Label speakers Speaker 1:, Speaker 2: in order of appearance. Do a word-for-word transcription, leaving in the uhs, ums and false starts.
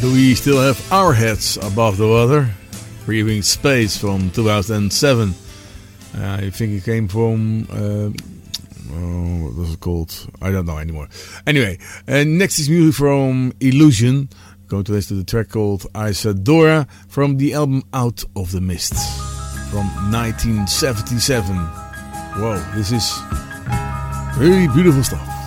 Speaker 1: Do we still have our heads above the water? Breathing Space from two thousand seven. Uh, I think it came from... Uh, oh, what was it called? I don't know anymore. Anyway, uh, next is music from Illusion. Going to listen to the track called Isadora from the album Out of the Mist from nineteen seventy-seven. Whoa, this is really beautiful stuff.